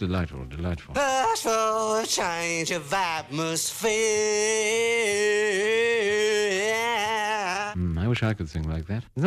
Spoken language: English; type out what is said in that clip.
delightful, delightful. Ask for a change of atmosphere. I wish I could sing like that.